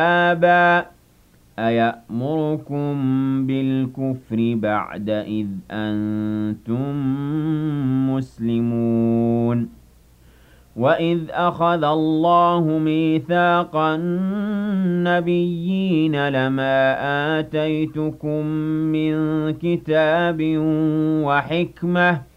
آبًا أَيَأْمُرُكُم بِالْكُفْرِ بَعْدَ إِذْ أَنتُم مُّسْلِمُونَ وَإِذْ أَخَذَ اللَّهُ مِيثَاقَ النَّبِيِّينَ لَمَا آتَيْتُكُم مِّن كِتَابٍ وَحِكْمَةٍ